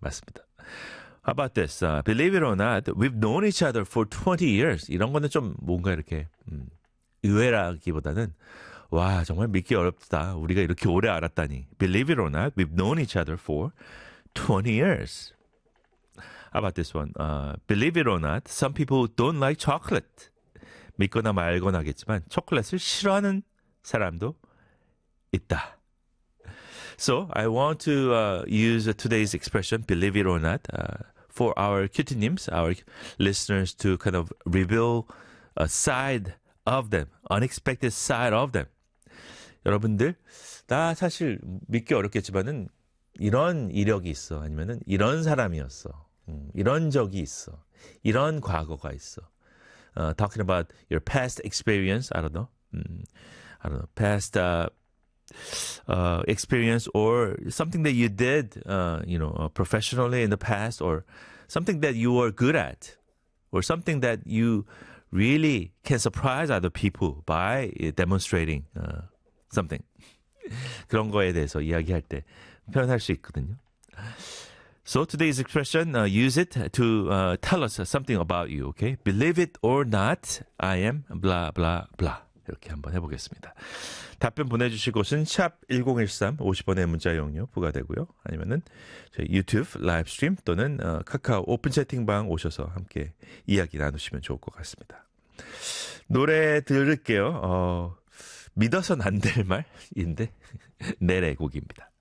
맞습니다. How about this? Believe it or not, we've known each other for 20 years. 이런 거는 좀 뭔가 이렇게 의외라기보다는 와 정말 믿기 어렵다. 우리가 이렇게 오래 알았다니. Believe it or not, we've known each other for 20 years. How about this one? Believe it or not, some people don't like chocolate. 믿거나 말거나 하겠지만 초콜릿을 싫어하는 사람도 있다. So I want to use today's expression, believe it or not, for our cutie-nims, our listeners to kind of reveal a side of them, unexpected side of them. 여러분들, 나 사실 믿기 어렵겠지만은 이런 이력이 있어. 아니면은 이런 사람이었어. 이런 적이 있어. 이런 과거가 있어. Talking about your past experience, I don't know. Past experience or something that you did, professionally in the past, or something that you were good at, or something that you really can surprise other people by demonstrating something. 그런 거에 대해서 이야기할 때 표현할 수 있거든요. So today's expression, use it to tell us something about you, okay? Believe it or not, I am blah, blah, blah. 이렇게 한번 해보겠습니다. 답변 보내주실 곳은 샵 1013 50원의 문자 이용료 부과되고요. 아니면은 저희 유튜브 라이브 스트림 또는 카카오 오픈 채팅방 오셔서 함께 이야기 나누시면 좋을 것 같습니다. 노래 들을게요. 믿어서는 안 될 말인데 내래 곡입니다.